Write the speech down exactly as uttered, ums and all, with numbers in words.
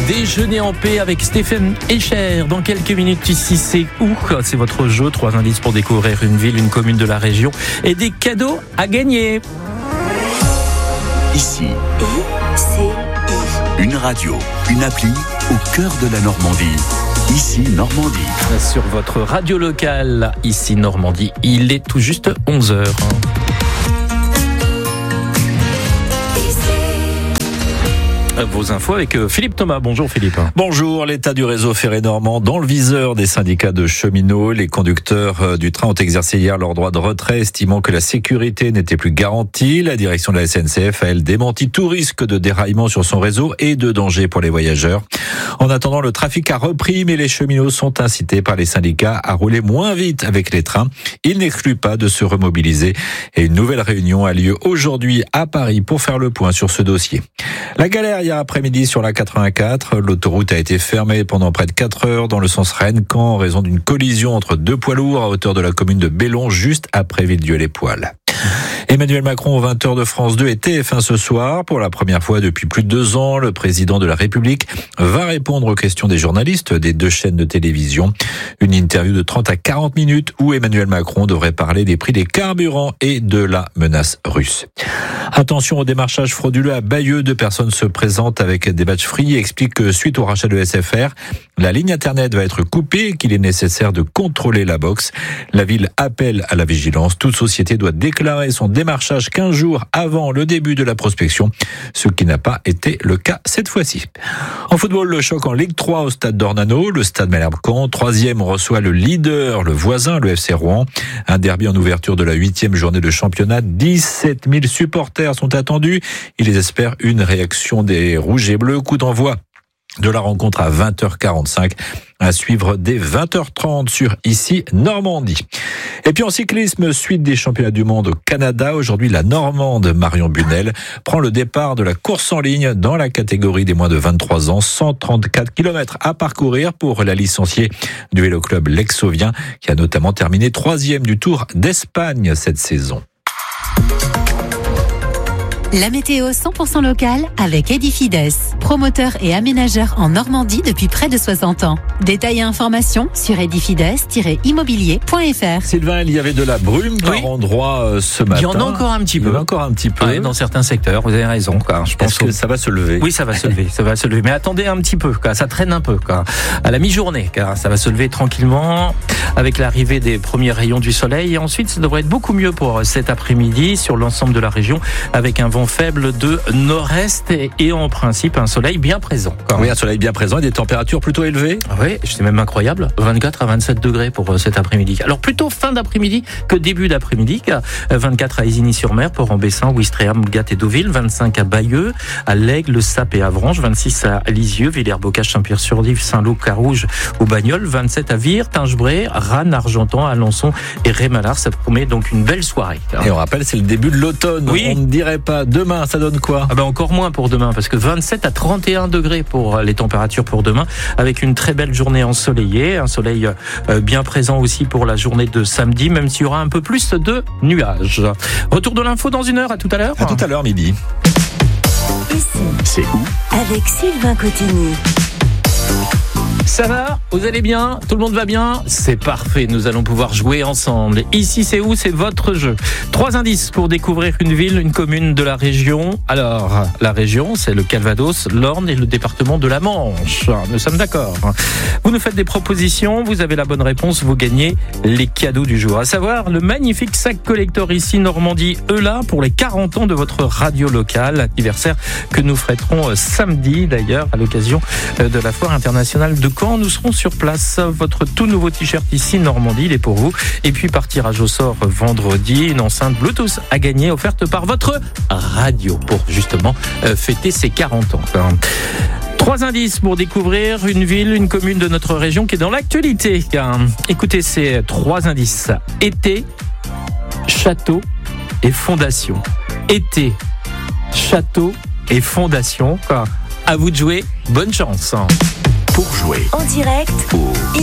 Déjeuner en paix avec Stéphane Echer. Dans quelques minutes, ici c'est où ? C'est votre jeu. Trois indices pour découvrir une ville, une commune de la région et des cadeaux à gagner. Ici, I, C, I. une radio, une appli au cœur de la Normandie. Ici Normandie. Sur votre radio locale, ici Normandie, il est tout juste onze heures. Vos infos avec Philippe Thomas. Bonjour Philippe. Bonjour, l'état du réseau ferré normand dans le viseur des syndicats de cheminots. Les conducteurs du train ont exercé hier leur droit de retrait, estimant que la sécurité n'était plus garantie. La direction de la S N C F a, elle, démenti tout risque de déraillement sur son réseau et de danger pour les voyageurs. En attendant, le trafic a repris, mais les cheminots sont incités par les syndicats à rouler moins vite avec les trains. Ils n'excluent pas de se remobiliser et une nouvelle réunion a lieu aujourd'hui à Paris pour faire le point sur ce dossier. La galère hier après-midi sur la quatre-vingt-quatre. L'autoroute a été fermée pendant près de quatre heures dans le sens Rennes-Caen en raison d'une collision entre deux poids lourds à hauteur de la commune de Bellon, juste après Villedieu-les-Poêles. Emmanuel Macron au vingt heures de France deux et T F un ce soir. Pour la première fois depuis plus de deux ans, le président de la République va répondre aux questions des journalistes des deux chaînes de télévision. Une interview de trente à quarante minutes où Emmanuel Macron devrait parler des prix des carburants et de la menace russe. Attention au démarchage frauduleux à Bayeux. Deux personnes se présentent avec des badges free et expliquent que suite au rachat de S F R, la ligne internet va être coupée et qu'il est nécessaire de contrôler la box. La ville appelle à la vigilance. Toute société doit déclarer son démarchage quinze jours avant le début de la prospection, ce qui n'a pas été le cas cette fois-ci. En football, le choc en Ligue trois au stade d'Ornano. Le stade Malherbe-Caen, troisième, reçoit le leader, le voisin, le F C Rouen. Un derby en ouverture de la huitième journée de championnat. dix-sept mille supporters sont attendus. Ils espèrent une réaction des Rouges et Bleus. Coup d'envoi de la rencontre à vingt heures quarante-cinq, à suivre dès vingt heures trente sur Ici Normandie. Et puis en cyclisme, suite des championnats du monde au Canada, aujourd'hui la Normande Marion Bunel prend le départ de la course en ligne dans la catégorie des moins de vingt-trois ans, cent trente-quatre kilomètres à parcourir pour la licenciée du Vélo Club Lexovien, qui a notamment terminé troisième du Tour d'Espagne cette saison. La météo cent pour cent locale avec Edifides, promoteur et aménageur en Normandie depuis près de soixante ans. Détails et informations sur edifides tiret immobilier point f r. Sylvain, il y avait de la brume par oui. endroits ce matin. Il y en a encore un petit peu. Il y en a encore un petit peu. Ouais, dans certains secteurs, vous avez raison. Quoi. Je pense Est-ce que ça va se lever ? Oui, ça va se lever, ça va se lever. Mais attendez un petit peu, quoi. Ça traîne un peu, quoi. À la mi-journée, car ça va se lever tranquillement avec l'arrivée des premiers rayons du soleil. Et ensuite, ça devrait être beaucoup mieux pour cet après-midi sur l'ensemble de la région, avec un vent faible de nord-est et, et en principe un soleil bien présent. Oui, un soleil bien présent et des températures plutôt élevées. Oui, c'est même incroyable. vingt-quatre à vingt-sept degrés pour cet après-midi. Alors plutôt fin d'après-midi que début d'après-midi. vingt-quatre à Isigny-sur-Mer, Port-en-Bessin, Ouistreham, Moulgat et Deauville. vingt-cinq à Bayeux, à Lègue, Le Sap et Avranches. vingt-six à Lisieux, Villers-Bocage, Saint-Pierre-sur-Dive, Saint-Lô, Carouge ou Bagnols. vingt-sept à Vire, Tingebray, Rannes, Argentan, Alençon et Rémalard. Ça promet donc une belle soirée. Et on rappelle, c'est le début de l'automne. Oui. On ne dirait pas. Demain, ça donne quoi ? Ah ben encore moins pour demain, parce que vingt-sept à trente et un degrés pour les températures pour demain, avec une très belle journée ensoleillée, un soleil bien présent aussi pour la journée de samedi, même s'il y aura un peu plus de nuages. Retour de l'info dans une heure, à tout à l'heure. À tout à l'heure, midi. Ici, C'est où ? avec Sylvain Cotigny. Ça va ? Vous allez bien ? Tout le monde va bien ? C'est parfait, nous allons pouvoir jouer ensemble. Ici, c'est où ? C'est votre jeu. Trois indices pour découvrir une ville, une commune de la région. Alors, la région, c'est le Calvados, l'Orne et le département de la Manche. Nous sommes d'accord. Vous nous faites des propositions, vous avez la bonne réponse, vous gagnez les cadeaux du jour. À savoir, le magnifique sac collector Ici Normandie Eula pour les quarante ans de votre radio locale. Anniversaire que nous fêterons samedi, d'ailleurs, à l'occasion de la Foire internationale de Caen. Nous serons sur place. Votre tout nouveau t-shirt Ici Normandie, il est pour vous. Et puis par tirage au sort vendredi, une enceinte Bluetooth à gagner offerte par votre radio pour justement fêter ses quarante ans. Trois indices pour découvrir une ville, une commune de notre région qui est dans l'actualité. Écoutez ces trois indices. Été, château et fondation. Été, château et fondation. À vous de jouer. Bonne chance. Pour jouer En direct au